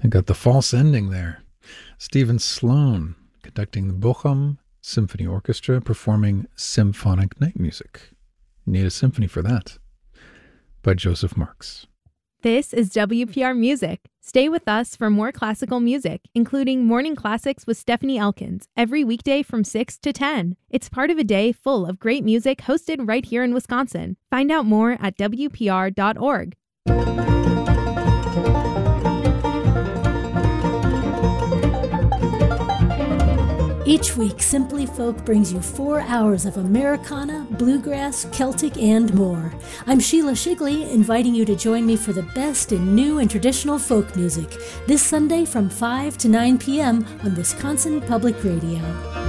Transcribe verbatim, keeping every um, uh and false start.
I got the false ending there. Stephen Sloan conducting the Bochum Symphony Orchestra performing Symphonic Night Music. Need a symphony for that. By Joseph Marx. This is W P R Music. Stay with us for more classical music, including Morning Classics with Stephanie Elkins, every weekday from six to ten. It's part of a day full of great music hosted right here in Wisconsin. Find out more at W P R dot org. Each week, Simply Folk brings you four hours of Americana, bluegrass, Celtic, and more. I'm Sheila Shigley, inviting you to join me for the best in new and traditional folk music this Sunday from five to nine p.m. on Wisconsin Public Radio.